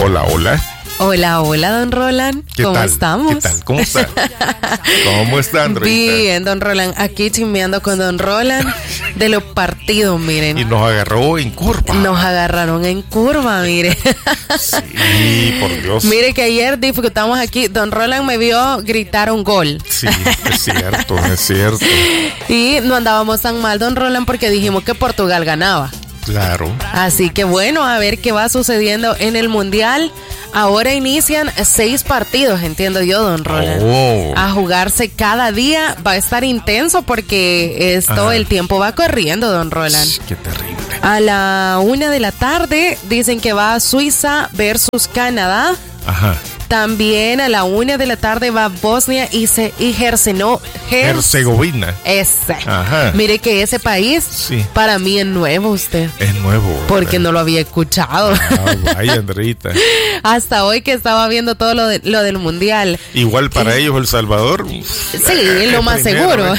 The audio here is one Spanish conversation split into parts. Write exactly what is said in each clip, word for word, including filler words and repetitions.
Hola, hola. Hola, hola, don Roland. ¿Qué ¿Cómo tal? estamos? ¿Qué tal? ¿Cómo está? ¿Cómo está, Andreita? Bien, don Roland. Aquí chismeando con don Roland de los partidos, miren. Y nos agarró en curva. Nos agarraron en curva, mire. Sí, por Dios. Mire que ayer disfrutamos aquí. Don Roland me vio gritar un gol. Sí, es cierto, es cierto. Y no andábamos tan mal, don Roland, porque dijimos que Portugal ganaba. Claro. Así que bueno, a ver qué va sucediendo en el Mundial. Ahora inician seis partidos, entiendo yo, don Roland. Oh. A jugarse cada día. Va a estar intenso porque esto, Ajá. el tiempo va corriendo, don Roland. Qué terrible. A la una de la tarde dicen que va Suiza versus Canadá. Ajá. También a la una de la tarde va Bosnia y, se, y Herceno, Her- Herzegovina. Ese. Ajá. Mire que ese país, Sí. para mí es nuevo usted. Es nuevo. Porque ¿verdad? no lo había escuchado. Ah, vaya, Andreita. Hasta hoy que estaba viendo todo lo, de, lo del mundial. Igual para Y- ellos El Salvador. Sí, lo más seguro.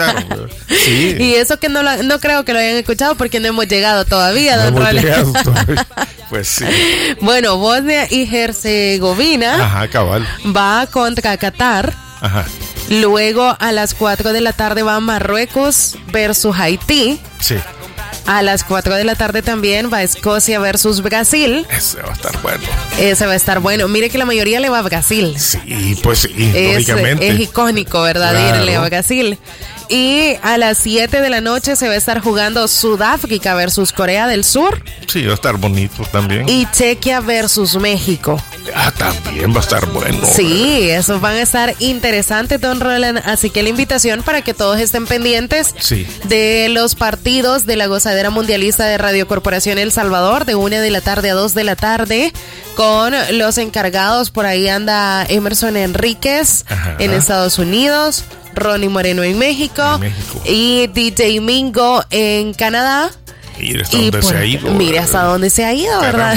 Sí. Y eso que no, lo, no creo que lo hayan escuchado porque no hemos llegado todavía, No don hemos Roland. llegado todavía. Pues sí. Bueno, Bosnia y Herzegovina Ajá, cabal. va contra Qatar. Ajá. Luego a las cuatro de la tarde va Marruecos versus Haití. Sí. A las cuatro de la tarde también va Escocia versus Brasil. Ese va a estar bueno. Ese va a estar bueno. Mire que la mayoría le va a Brasil. Sí, pues sí, Es, lógicamente. es icónico, ¿verdad? Claro. Irle a Brasil. Y a las siete de la noche se va a estar jugando Sudáfrica versus Corea del Sur Sí, va a estar bonito también. y Chequia versus México. Ah, también va a estar bueno. Sí, esos van a estar interesantes, don Roland. Así que la invitación para que todos estén pendientes Sí. de los partidos de la gozadera mundialista de Radio Corporación El Salvador, de una de la tarde a dos de la tarde, con los encargados. Por ahí anda Emerson Enríquez Ajá. en Estados Unidos, Ronnie Moreno en México, En México. y D J Mingo en Canadá. Mira hasta Y dónde por- se ha ido. Mire hasta dónde se ha ido, ¿verdad?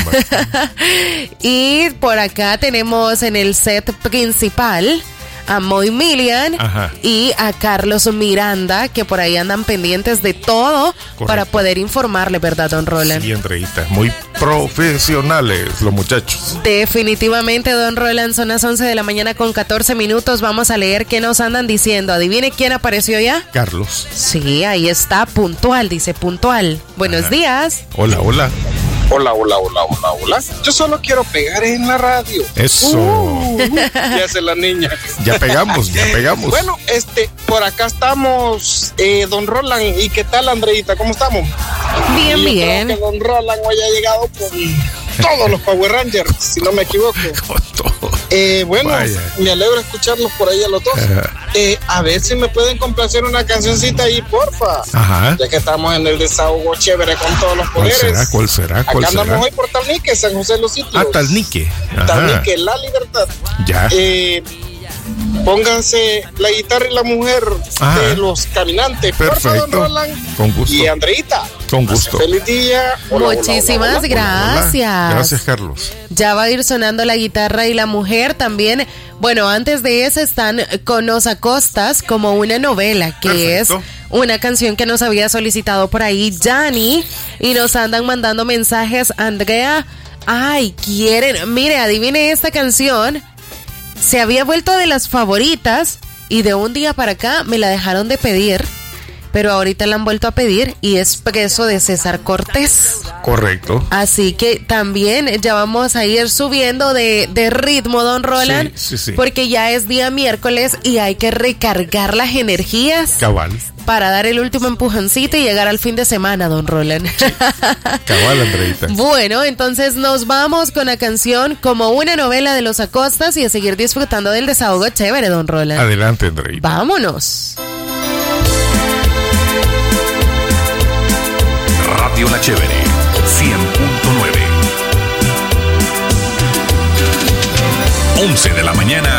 Y por acá tenemos en el set principal a Moy Millian Ajá. y a Carlos Miranda, que por ahí andan pendientes de todo para poder informarle, ¿verdad, don Roland? Sí, Andreita, muy profesionales los muchachos. Definitivamente, don Roland, son las once de la mañana con catorce minutos. Vamos a leer qué nos andan diciendo. ¿Adivine quién apareció ya? Carlos. Sí, ahí está, puntual, dice puntual. Buenos Ajá. días. Hola, hola. Hola, hola, hola, hola, hola. Yo solo quiero pegar en la radio. Eso. Uh, ya hace la niña. Ya pegamos, ya pegamos. Bueno, este, por acá estamos, eh, don Roland. ¿Y qué tal, Andreita? ¿Cómo estamos? Bien, Yo bien. creo que don Roland hoy ha llegado con todos los Power Rangers, si no me equivoco. Con todo. Eh, bueno, Vaya. me alegro escucharlos por ahí a los dos. Ajá. Eh, a ver si me pueden complacer una cancioncita ahí, porfa. Ajá. Ya que estamos en el desahogo chévere con todos los ¿Cuál poderes. será? ¿Cuál será? ¿Cuál Acá andamos será? hoy por Talnique, San José de los Sitios. Ah, Talnique. Ajá. Talnique, La Libertad. Ya. Eh, pónganse la guitarra y la mujer Ajá. de los caminantes. Por favor, Perfecto. don Roland. Con gusto. Y Andreita. Con gusto. Feliz día. Hola, hola, Muchísimas hola, hola. gracias. Hola. Gracias, Carlos. Ya va a ir sonando la guitarra y la mujer también. Bueno, antes de eso están con Nos Acostas como una novela, que Perfecto. es una canción que nos había solicitado por ahí Yanni, y nos andan mandando mensajes. Andrea, ay, quieren, mire, adivine esta canción. Se había vuelto de las favoritas y de un día para acá me la dejaron de pedir, pero ahorita la han vuelto a pedir y es Preso de César Cortés. Correcto. Así que también ya vamos a ir subiendo de, de ritmo, don Roland, Sí, sí, sí. porque ya es día miércoles y hay que recargar las energías Cabal. para dar el último empujoncito y llegar al fin de semana, don Roland. Cabal, Andreita. Bueno, entonces nos vamos con la canción Como una novela de los Acostas y a seguir disfrutando del desahogo chévere, don Roland. Adelante, Andreita. Vámonos. Radio La Chévere, cien punto nueve. once de la mañana